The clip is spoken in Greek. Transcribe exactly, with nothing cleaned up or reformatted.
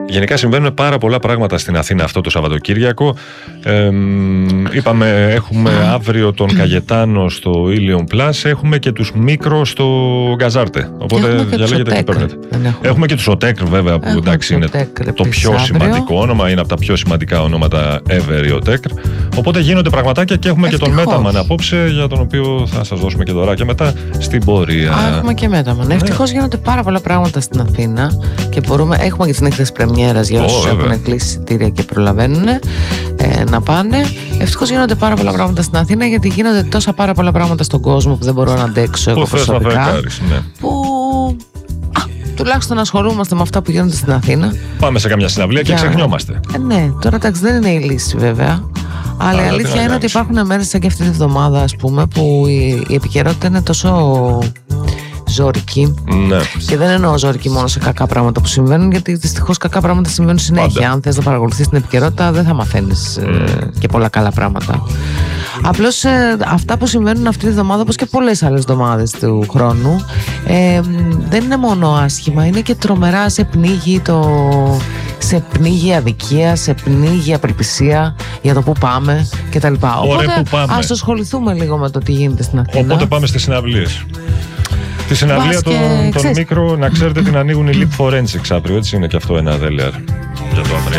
Γενικά συμβαίνουν πάρα πολλά πράγματα στην Αθήνα αυτό το Σαββατοκύριακο. Ε, είπαμε, έχουμε αύριο τον Καγετάνο στο Ilion Plus, έχουμε και τους Μίκρο στο Γκαζάρτε. Οπότε διαλέγετε τι παίρνετε. Έχουμε. έχουμε και τους Οτέκ, βέβαια, που εντάξει είναι το πιο αύριο. σημαντικό όνομα, είναι από τα πιο σημαντικά ονόματα ever η Οτέκ. Οπότε γίνονται πραγματάκια και έχουμε Ευτυχώς. και τον Μέταμαν απόψε, για τον οποίο θα σας δώσουμε και δωράκια μετά στην πορεία. Α, έχουμε και Μέταμαν. Ναι. Ευτυχώς γίνονται πάρα πολλά πράγματα στην Αθήνα και μπορούμε, έχουμε και την έκθεση πρεμιέρας για όσους oh, έχουν κλείσει εισιτήρια και προλαβαίνουν ε, να πάνε. Ευτυχώς γίνονται πάρα πολλά πράγματα στην Αθήνα, γιατί γίνονται τόσα πάρα πολλά πράγματα στον κόσμο που δεν μπορώ να αντέξω εγώ προσωπικά. Φεκάρεις, ναι. Που α, τουλάχιστον ασχολούμαστε με αυτά που γίνονται στην Αθήνα. Πάμε σε καμιά συναυλία και για... ξεχνιόμαστε. Ε, ναι, τώρα εντάξει δεν είναι η λύση βέβαια. Αλλά η αλήθεια είναι ότι υπάρχουν μέρες σαν και αυτή τη βδομάδα, ας πούμε, που η, η επικαιρότητα είναι τόσο ζώρικη. Ναι. Και δεν εννοώ ζώρικη μόνο σε κακά πράγματα που συμβαίνουν, γιατί δυστυχώς κακά πράγματα συμβαίνουν συνέχεια. Πάντα. Αν θες να παρακολουθείς την επικαιρότητα, δεν θα μαθαίνεις mm. ε, και πολλά καλά πράγματα. Απλώς ε, αυτά που συμβαίνουν αυτή τη βδομάδα, όπως και πολλές άλλες εβδομάδες του χρόνου, ε, δεν είναι μόνο άσχημα, είναι και τρομερά σε πνίγει το. Σε πνίγει αδικία, σε πνίγει απελπισία για το που πάμε κτλ. Οπότε ας ασχοληθούμε λίγο με το τι γίνεται στην Αθήνα. Οπότε πάμε στις συναυλίες. Τη συναυλία των, των Μίκρο, να ξέρετε την ανοίγουν οι Leap Forensics αύριο, έτσι είναι και αυτό ένα δέλεαρ για το Ανδρέα.